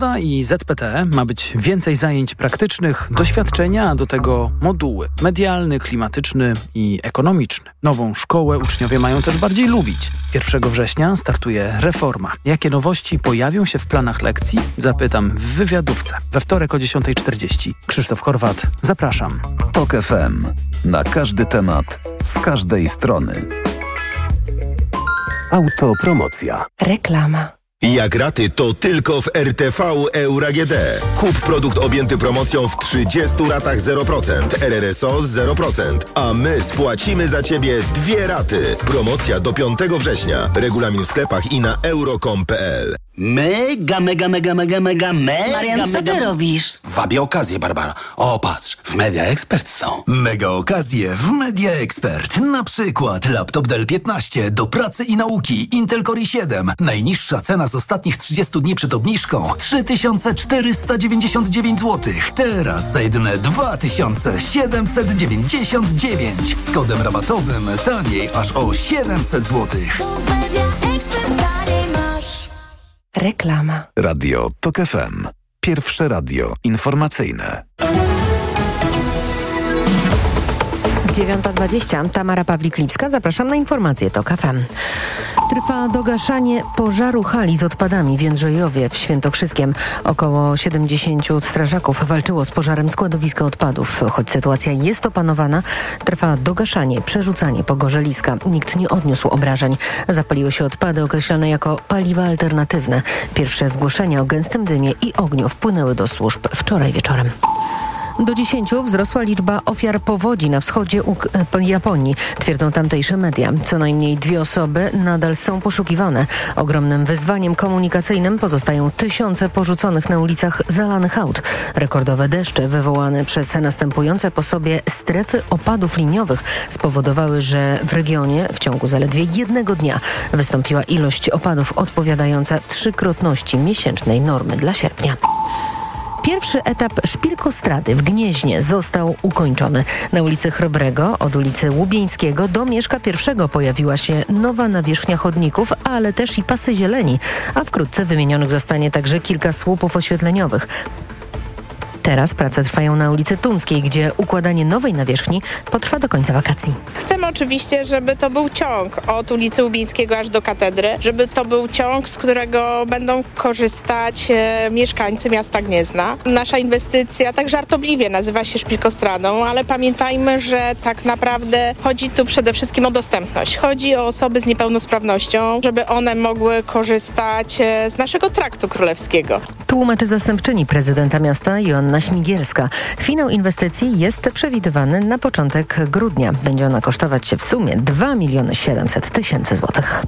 I ZPT ma być więcej zajęć praktycznych, doświadczenia, a do tego moduły medialny, klimatyczny i ekonomiczny. Nową szkołę uczniowie mają też bardziej lubić. 1 września startuje reforma. Jakie nowości pojawią się w planach lekcji? Zapytam w wywiadówce. We wtorek o 10:40. Krzysztof Horwat, zapraszam. TOK FM. Na każdy temat, z każdej strony. Autopromocja. Reklama. Jak raty, to tylko w RTV Euro AGD. Kup produkt objęty promocją w 30 ratach 0%, RRSO z 0%, a my spłacimy za Ciebie 2 raty. Promocja do 5 września. Regulamin w sklepach i na euro.com.pl. Marian, co ty robisz? Wabię okazję, Barbara. O, patrz, w Media Expert są. Mega okazje w Media Expert. Na przykład laptop Dell 15 do pracy i nauki, Intel Core i7. Najniższa cena z ostatnich 30 dni przed obniżką 3499 zł. Teraz za jedyne 2799. Z kodem rabatowym taniej aż o 700 zł. Reklama. Radio TOK FM. Pierwsze radio informacyjne. 9:20. Tamara Pawlik-Lipska. Zapraszam na informacje TOK FM. Trwa dogaszanie pożaru hali z odpadami w Jędrzejowie w Świętokrzyskiem. Około 70 strażaków walczyło z pożarem składowiska odpadów. Choć sytuacja jest opanowana, trwa dogaszanie, przerzucanie pogorzeliska. Nikt nie odniósł obrażeń. Zapaliły się odpady określane jako paliwa alternatywne. Pierwsze zgłoszenia o gęstym dymie i ogniu wpłynęły do służb wczoraj wieczorem. Do 10 wzrosła liczba ofiar powodzi na wschodzie Japonii, twierdzą tamtejsze media. Co najmniej 2 osoby nadal są poszukiwane. Ogromnym wyzwaniem komunikacyjnym pozostają tysiące porzuconych na ulicach zalanych aut. Rekordowe deszcze wywołane przez następujące po sobie strefy opadów liniowych spowodowały, że w regionie w ciągu zaledwie 1 dnia wystąpiła ilość opadów odpowiadająca 3-krotności miesięcznej normy dla sierpnia. Pierwszy etap szpilkostrady w Gnieźnie został ukończony. Na ulicy Chrobrego od ulicy Łubieńskiego do Mieszka I pojawiła się nowa nawierzchnia chodników, ale też i pasy zieleni, a wkrótce wymienionych zostanie także kilka słupów oświetleniowych. Teraz prace trwają na ulicy Tumskiej, gdzie układanie nowej nawierzchni potrwa do końca wakacji. Chcemy oczywiście, żeby to był ciąg od ulicy Łubieńskiego aż do Katedry, żeby to był ciąg, z którego będą korzystać mieszkańcy miasta Gniezna. Nasza inwestycja tak żartobliwie nazywa się szpilkostradą, ale pamiętajmy, że tak naprawdę chodzi tu przede wszystkim o dostępność. Chodzi o osoby z niepełnosprawnością, żeby one mogły korzystać z naszego traktu królewskiego. Tłumaczy zastępczyni prezydenta miasta Joanna Śmigielska. Finał inwestycji jest przewidywany na początek grudnia. Będzie ona kosztować w sumie 2 700 000 złotych.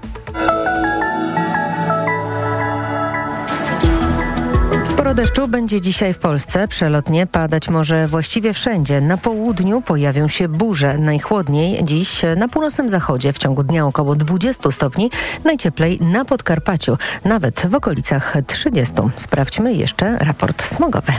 Sporo deszczu będzie dzisiaj w Polsce. Przelotnie padać może właściwie wszędzie. Na południu pojawią się burze. Najchłodniej dziś na północnym zachodzie w ciągu dnia około 20 stopni. Najcieplej na Podkarpaciu, nawet w okolicach 30. Sprawdźmy jeszcze raport smogowy.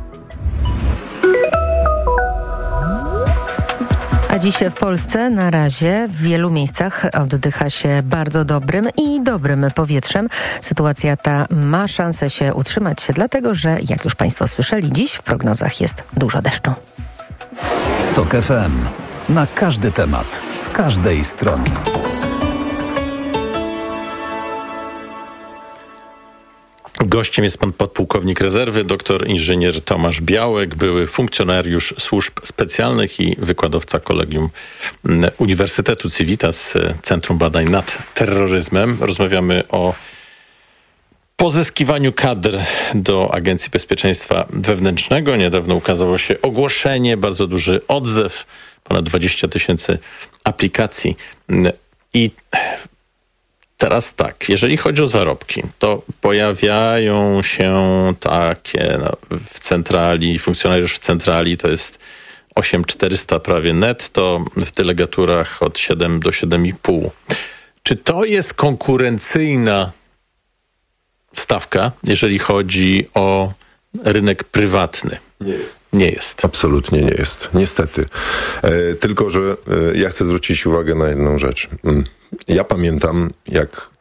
A dziś w Polsce na razie w wielu miejscach oddycha się bardzo dobrym powietrzem. Sytuacja ta ma szansę się utrzymać, dlatego że, jak już Państwo słyszeli, dziś w prognozach jest dużo deszczu. TOK FM. Na każdy temat, z każdej strony. Gościem jest pan podpułkownik rezerwy, dr inżynier Tomasz Białek, były funkcjonariusz służb specjalnych i wykładowca Kolegium Uniwersytetu Civitas, Centrum Badań nad Terroryzmem. Rozmawiamy o pozyskiwaniu kadr do Agencji Bezpieczeństwa Wewnętrznego. Niedawno ukazało się ogłoszenie, bardzo duży odzew, ponad 20 000 aplikacji. I teraz tak, jeżeli chodzi o zarobki, to pojawiają się takie w centrali, funkcjonariusz w centrali to jest 8400 prawie netto, w delegaturach od 7 do 7,5. Czy to jest konkurencyjna stawka, jeżeli chodzi o rynek prywatny? Nie jest. Nie jest. Absolutnie nie jest. Niestety. Tylko że ja chcę zwrócić uwagę na jedną rzecz. Ja pamiętam, jak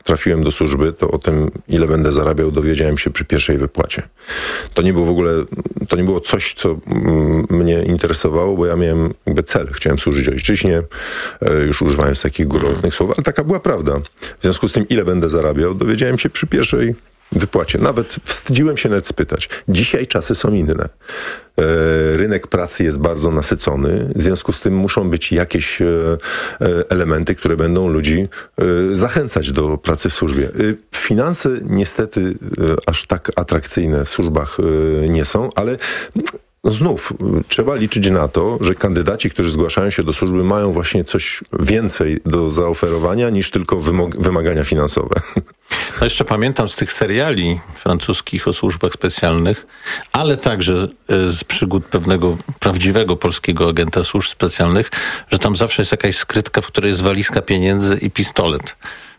trafiłem do służby, to o tym, ile będę zarabiał, dowiedziałem się przy pierwszej wypłacie. To nie było w ogóle, to nie było coś, co mnie interesowało, bo ja miałem jakby cel. Chciałem służyć ojczyźnie, już używając takich górnolotnych słów, ale taka była prawda. W związku z tym, ile będę zarabiał, dowiedziałem się przy pierwszej wypłacie. Nawet wstydziłem się nawet spytać. Dzisiaj czasy są inne. Rynek pracy jest bardzo nasycony, w związku z tym muszą być jakieś elementy, które będą ludzi zachęcać do pracy w służbie. Finanse niestety aż tak atrakcyjne w służbach nie są, ale znów trzeba liczyć na to, że kandydaci, którzy zgłaszają się do służby, mają właśnie coś więcej do zaoferowania niż tylko wymagania finansowe. No jeszcze pamiętam z tych seriali francuskich o służbach specjalnych, ale także z przygód pewnego prawdziwego polskiego agenta służb specjalnych, że tam zawsze jest jakaś skrytka, w której jest walizka pieniędzy i pistolet.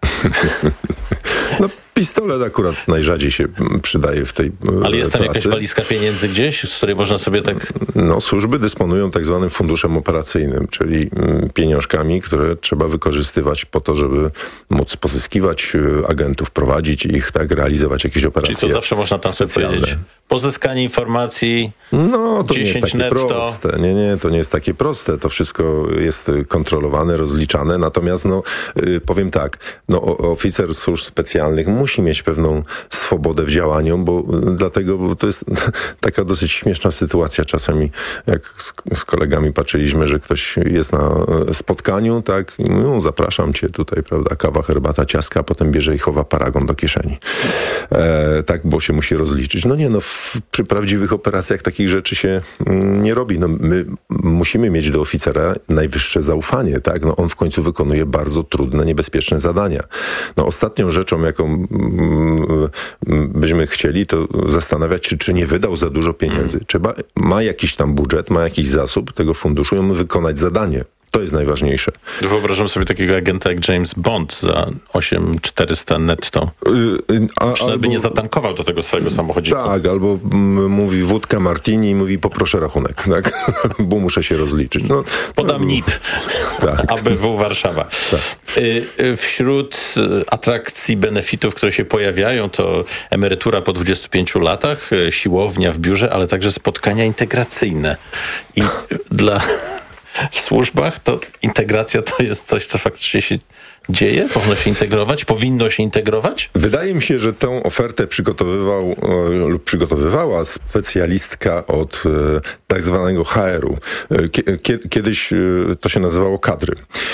No, pistolet akurat najrzadziej się przydaje w tej Ale jest tam pracy. jakaś walizka pieniędzy gdzieś, z której można sobie tak... No, służby dysponują tak zwanym funduszem operacyjnym, czyli pieniążkami, które trzeba wykorzystywać po to, żeby móc pozyskiwać agentów, prowadzić ich, tak, realizować jakieś operacje. Czyli to zawsze można tam sobie powiedzieć. Pozyskanie informacji, no, to 10 nie jest takie netto. proste. Nie, to nie jest takie proste. To wszystko jest kontrolowane, rozliczane. Natomiast, powiem tak, oficer służb specjalnych musi mieć pewną swobodę w działaniu, bo to jest taka dosyć śmieszna sytuacja czasami, jak z kolegami patrzyliśmy, że ktoś jest na spotkaniu, tak, i mówią, zapraszam cię tutaj, prawda, kawa, herbata, ciastka, a potem bierze i chowa paragon do kieszeni. Tak, bo się musi rozliczyć. Przy prawdziwych operacjach takich rzeczy się nie robi. My musimy mieć do oficera najwyższe zaufanie, tak? On w końcu wykonuje bardzo trudne, niebezpieczne zadania. Ostatnią rzeczą, jaką byśmy chcieli, to zastanawiać się, czy nie wydał za dużo pieniędzy. Ma jakiś tam budżet, ma jakiś zasób tego funduszu i on wykonać zadanie. To jest najważniejsze. Wyobrażam sobie takiego agenta jak James Bond za 8400 netto. By nie zatankował do tego swojego samochodziku. Tak, albo mówi wódka martini i mówi poproszę rachunek, tak? Bo muszę się rozliczyć. Podam NIP. Tak. ABW Warszawa. Tak. Wśród atrakcji, benefitów, które się pojawiają, to emerytura po 25 latach, siłownia w biurze, ale także spotkania integracyjne. I w służbach to integracja to jest coś, co faktycznie się dzieje? Można się integrować? Powinno się integrować? Wydaje mi się, że tę ofertę przygotowywał lub przygotowywała specjalistka od tak zwanego HR-u. Kiedyś to się nazywało kadry.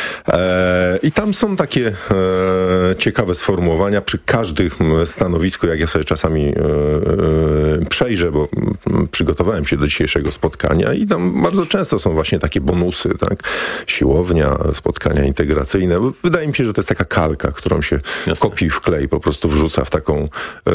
I tam są takie ciekawe sformułowania przy każdym stanowisku, jak ja sobie czasami przejrzę, bo przygotowałem się do dzisiejszego spotkania i tam bardzo często są właśnie takie bonusy, tak? Siłownia, spotkania integracyjne. Wydaje mi się, że to jest taka kalka, którą się kopi w klej, po prostu wrzuca w taką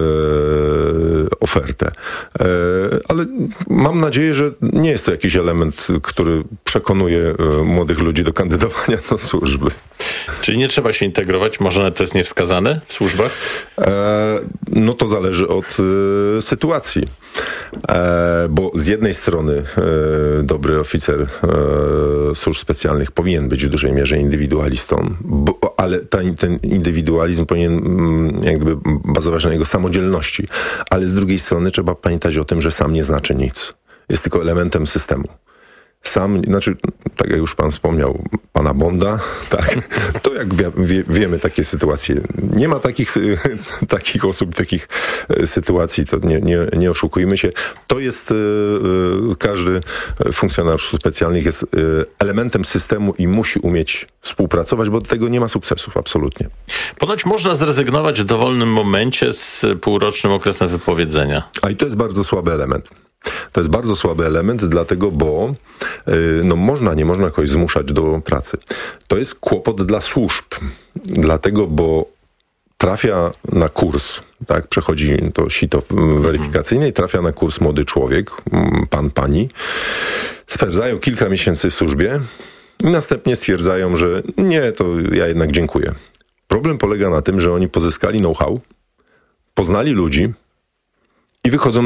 ofertę. Ale mam nadzieję, że nie jest to jakiś element, który przekonuje młodych ludzi do kandydowania do służby. Czyli nie trzeba się integrować? Może to jest niewskazane w służbach? To zależy od sytuacji. Bo z jednej strony dobry oficer służb specjalnych powinien być w dużej mierze indywidualistą, ale ten indywidualizm powinien jakby bazować na jego samodzielności. Ale z drugiej strony trzeba pamiętać o tym, że sam nie znaczy nic. Jest tylko elementem systemu. Tak jak już pan wspomniał, pana Bonda, tak, to jak wiemy takie sytuacje. Nie ma takich osób, takich sytuacji, to nie oszukujmy się. To jest, każdy funkcjonariusz specjalnych jest elementem systemu i musi umieć współpracować, bo do tego nie ma sukcesów, absolutnie. Ponoć można zrezygnować w dowolnym momencie z półrocznym okresem wypowiedzenia. I to jest bardzo słaby element. To jest bardzo słaby element, dlatego, bo nie można kogoś zmuszać do pracy. To jest kłopot dla służb, dlatego, bo trafia na kurs, tak, przechodzi to sito weryfikacyjne i trafia na kurs młody człowiek, pan, pani, spędzają kilka miesięcy w służbie i następnie stwierdzają, że nie, to ja jednak dziękuję. Problem polega na tym, że oni pozyskali know-how, poznali ludzi i wychodzą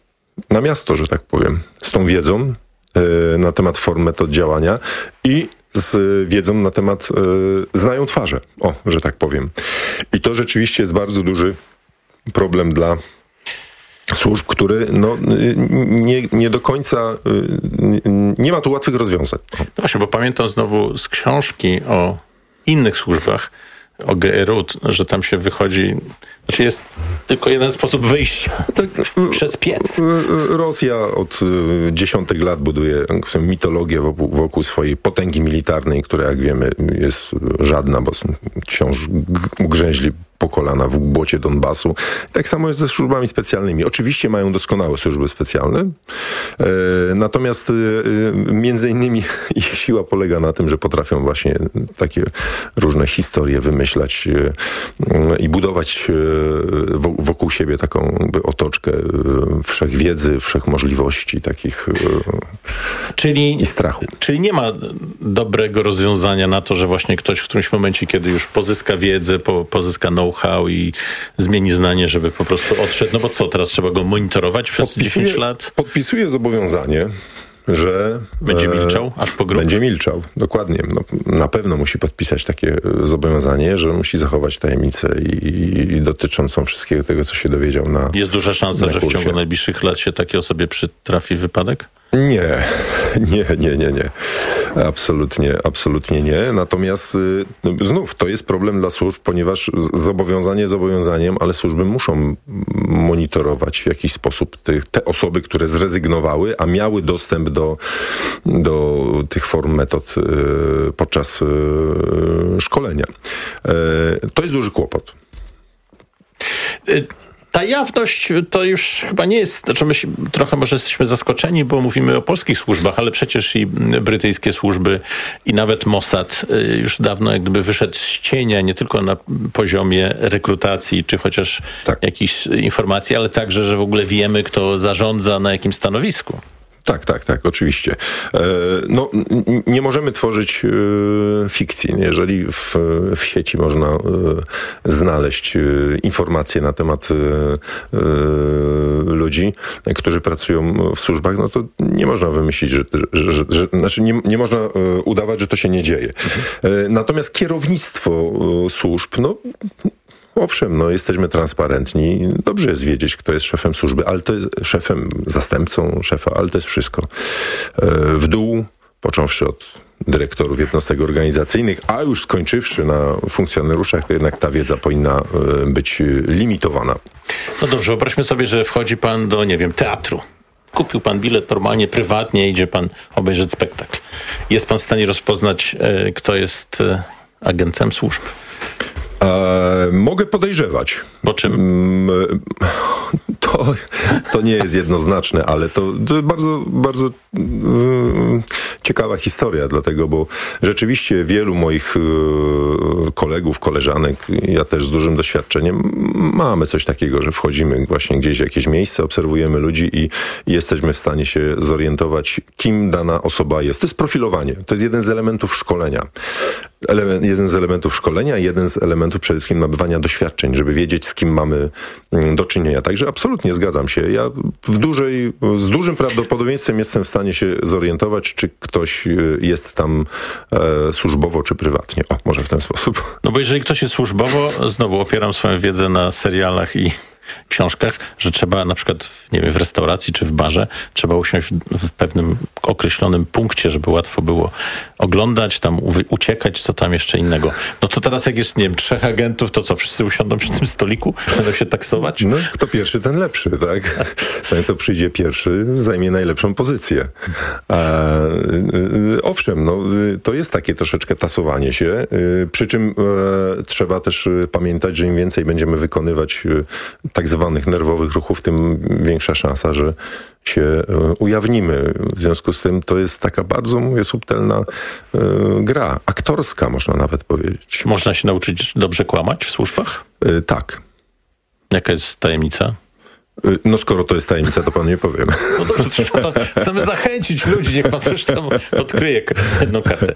na miasto, że tak powiem, z tą wiedzą na temat form, metod działania i z wiedzą na temat, znają twarze, że tak powiem. I to rzeczywiście jest bardzo duży problem dla służb, który nie do końca, nie ma tu łatwych rozwiązań. No właśnie, bo pamiętam znowu z książki o innych służbach, o GRU, że tam się wychodzi, znaczy jest tylko jeden sposób wyjścia, przez piec. Rosja od dziesiątek lat buduje mitologię wokół swojej potęgi militarnej, która, jak wiemy, jest żadna, bo wciąż grzęźli po kolana w błocie Donbasu. Tak samo jest ze służbami specjalnymi. Oczywiście mają doskonałe służby specjalne, natomiast między innymi ich siła polega na tym, że potrafią właśnie takie różne historie wymyślać i budować wokół siebie taką jakby otoczkę wszechwiedzy, wszechmożliwości takich i strachu. Czyli nie ma dobrego rozwiązania na to, że właśnie ktoś w którymś momencie, kiedy już pozyska wiedzę, pozyska know-how i zmieni zdanie, żeby po prostu odszedł. No bo co, teraz trzeba go monitorować przez 10 lat? Podpisuje zobowiązanie, że będzie milczał aż po grób? Będzie milczał, dokładnie. Na pewno musi podpisać takie zobowiązanie, że musi zachować tajemnicę i dotyczącą wszystkiego tego, co się dowiedział na Jest duża szansa, że w ciągu najbliższych lat się takiej osobie przytrafi wypadek? Nie. Absolutnie nie. Natomiast znów to jest problem dla służb, ponieważ zobowiązanie zobowiązaniem, ale służby muszą monitorować w jakiś sposób te osoby, które zrezygnowały, a miały dostęp do tych form, metod podczas szkolenia. To jest duży kłopot. Ta jawność to już chyba nie jest, znaczy my trochę może jesteśmy zaskoczeni, bo mówimy o polskich służbach, ale przecież i brytyjskie służby i nawet Mossad już dawno jak gdyby wyszedł z cienia, nie tylko na poziomie rekrutacji, czy chociaż jakichś informacji, ale także, że w ogóle wiemy, kto zarządza na jakim stanowisku. Tak, oczywiście. Nie możemy tworzyć fikcji. Jeżeli w sieci można znaleźć informacje na temat ludzi, którzy pracują w służbach, no to nie można wymyślić, znaczy nie można udawać, że to się nie dzieje. Natomiast kierownictwo służb, owszem, jesteśmy transparentni. Dobrze jest wiedzieć, kto jest szefem służby, ale to jest szefem, zastępcą szefa, ale to jest wszystko. W dół, począwszy od dyrektorów jednostek organizacyjnych, a już skończywszy na funkcjonariuszach, to jednak ta wiedza powinna być limitowana. No dobrze, wyobraźmy sobie, że wchodzi pan do, teatru. Kupił pan bilet normalnie, prywatnie, idzie pan obejrzeć spektakl. Jest pan w stanie rozpoznać, kto jest agentem służb? Mogę podejrzewać. Po czym? To nie jest jednoznaczne, ale to bardzo, bardzo ciekawa historia, dlatego, bo rzeczywiście wielu moich kolegów, koleżanek, ja też z dużym doświadczeniem, mamy coś takiego, że wchodzimy właśnie gdzieś w jakieś miejsce, obserwujemy ludzi i jesteśmy w stanie się zorientować, kim dana osoba jest. To jest profilowanie. To jest jeden z elementów szkolenia. Jeden z elementów szkolenia, jeden z elementów przede wszystkim nabywania doświadczeń, żeby wiedzieć, z kim mamy do czynienia. Także absolutnie zgadzam się. Ja z dużym prawdopodobieństwem jestem w stanie się zorientować, czy ktoś jest tam służbowo, czy prywatnie. Może w ten sposób. No bo jeżeli ktoś jest służbowo, znowu opieram swoją wiedzę na serialach i książkach, że trzeba na przykład, w restauracji czy w barze, trzeba usiąść w pewnym określonym punkcie, żeby łatwo było oglądać, tam uciekać, co tam jeszcze innego. No to teraz jak jest, 3 agentów, to co, wszyscy usiądą przy tym stoliku? Będą się taksować? Kto pierwszy, ten lepszy, tak? Kto przyjdzie pierwszy, zajmie najlepszą pozycję. Owszem, to jest takie troszeczkę tasowanie się, przy czym trzeba też pamiętać, że im więcej będziemy wykonywać tak zwanych nerwowych ruchów, tym większa szansa, że się ujawnimy. W związku z tym to jest taka bardzo, subtelna gra. Aktorska, można nawet powiedzieć. Można się nauczyć dobrze kłamać w służbach? Tak. Jaka jest tajemnica? Skoro to jest tajemnica, to panu nie powiem. No dobrze, chcemy zachęcić ludzi, niech pan coś tam odkryje jedną kartę.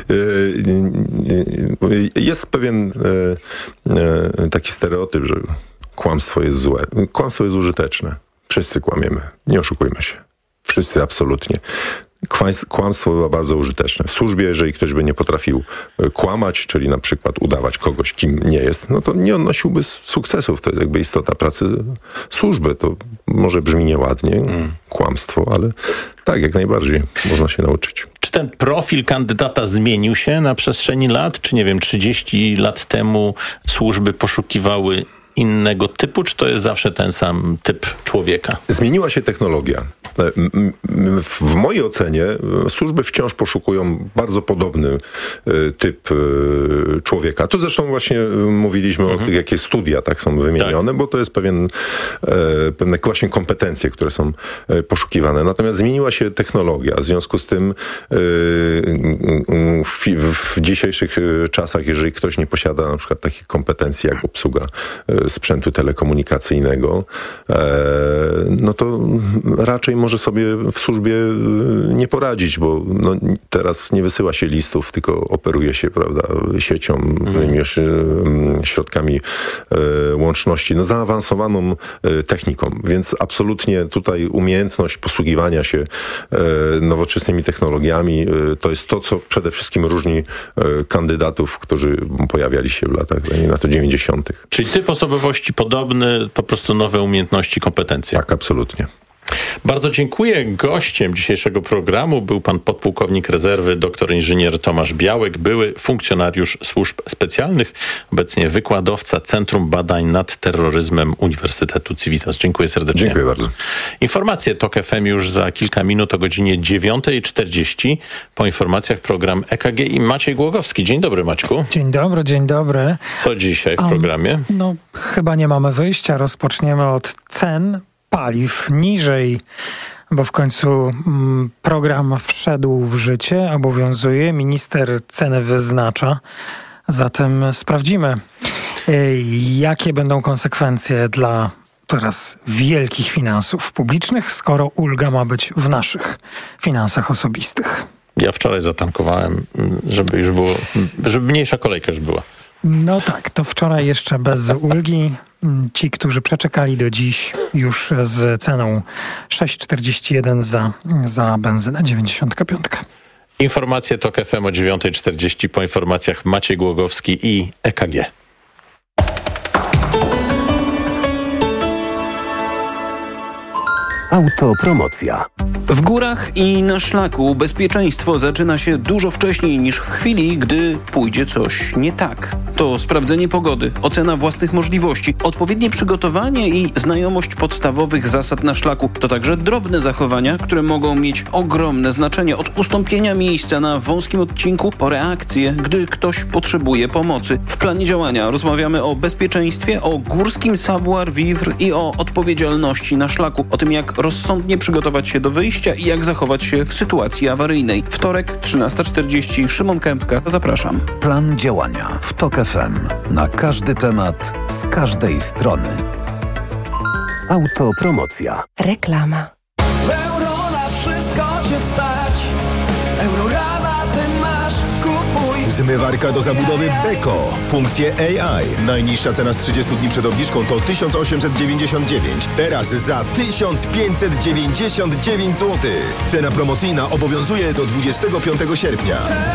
Jest pewien taki stereotyp, że kłamstwo jest złe. Kłamstwo jest użyteczne. Wszyscy kłamiemy. Nie oszukujmy się. Wszyscy absolutnie. kłamstwo bywa bardzo użyteczne. W służbie, jeżeli ktoś by nie potrafił kłamać, czyli na przykład udawać kogoś, kim nie jest, no to nie odnosiłby sukcesów. To jest jakby istota pracy służby. To może brzmi nieładnie, kłamstwo, ale tak, jak najbardziej można się nauczyć. Czy ten profil kandydata zmienił się na przestrzeni lat? Czy 30 lat temu służby poszukiwały innego typu, czy to jest zawsze ten sam typ człowieka? Zmieniła się technologia. W mojej ocenie służby wciąż poszukują bardzo podobny typ człowieka. Tu zresztą właśnie mówiliśmy o tych, jakie studia tak są wymienione, bo to jest pewne właśnie kompetencje, które są poszukiwane. Natomiast zmieniła się technologia. W związku z tym w dzisiejszych czasach, jeżeli ktoś nie posiada na przykład takich kompetencji jak obsługa sprzętu telekomunikacyjnego, no to raczej może sobie w służbie nie poradzić, bo teraz nie wysyła się listów, tylko operuje się, prawda, siecią, środkami łączności, zaawansowaną techniką, więc absolutnie tutaj umiejętność posługiwania się nowoczesnymi technologiami to jest to, co przede wszystkim różni kandydatów, którzy pojawiali się w latach, dajmy na to 90. Czyli typ osobowości podobny, po prostu nowe umiejętności, kompetencje. Tak, absolutnie. Bardzo dziękuję. Gościem dzisiejszego programu był pan podpułkownik rezerwy dr inżynier Tomasz Białek, były funkcjonariusz służb specjalnych, obecnie wykładowca Centrum Badań nad Terroryzmem Uniwersytetu Civitas. Dziękuję serdecznie. Dziękuję bardzo. Informacje TOK FM już za kilka minut o godzinie 9:40. Po informacjach program EKG i Maciej Głogowski. Dzień dobry, Maćku. Dzień dobry, dzień dobry. Co dzisiaj w programie? Chyba nie mamy wyjścia. Rozpoczniemy od cen paliw niżej, bo w końcu program wszedł w życie, obowiązuje, minister ceny wyznacza. Zatem sprawdzimy, jakie będą konsekwencje dla teraz wielkich finansów publicznych, skoro ulga ma być w naszych finansach osobistych. Ja wczoraj zatankowałem, żeby już było, żeby mniejsza kolejka już była. No tak, to wczoraj jeszcze bez ulgi. Ci, którzy przeczekali do dziś, już z ceną 6,41 za benzynę 95. Informacje TOK FM o 9:40. Po informacjach Maciej Głogowski i EKG. Autopromocja. W górach i na szlaku bezpieczeństwo zaczyna się dużo wcześniej niż w chwili, gdy pójdzie coś nie tak. To sprawdzenie pogody, ocena własnych możliwości, odpowiednie przygotowanie i znajomość podstawowych zasad na szlaku. To także drobne zachowania, które mogą mieć ogromne znaczenie. Od ustąpienia miejsca na wąskim odcinku po reakcję, gdy ktoś potrzebuje pomocy. W planie działania rozmawiamy o bezpieczeństwie, o górskim savoir-vivre i o odpowiedzialności na szlaku. O tym, jak rozsądnie przygotować się do wyjścia i jak zachować się w sytuacji awaryjnej. Wtorek, 13:40. Szymon Kępka. Zapraszam. Plan działania w TOK FM. Na każdy temat, z każdej strony. Autopromocja. Reklama. Euro na wszystko cię stać. Eurorabaty masz, kupuj. Zmywarka do zabudowy Beko. Funkcje AI. Najniższa cena z 30 dni przed obniżką to 1899. Teraz za 1599 zł. Cena promocyjna obowiązuje do 25 sierpnia.